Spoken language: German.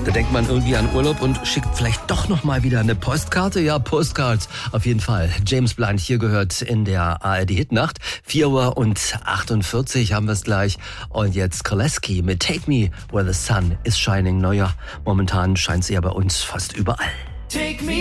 Da denkt man irgendwie an Urlaub und schickt vielleicht doch noch mal wieder eine Postkarte. Ja, Postcards auf jeden Fall. James Blunt hier gehört in der ARD-Hitnacht. 4:48 haben wir es gleich. Und jetzt Koleski mit Take Me Where the Sun is Shining. Neuer, momentan scheint sie ja bei uns fast überall. Take me